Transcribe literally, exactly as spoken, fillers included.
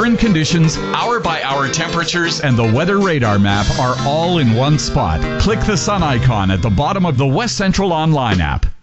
current conditions, hour-by-hour temperatures, and the weather radar map are all in one spot. Click the sun icon at the bottom of the West Central Online app.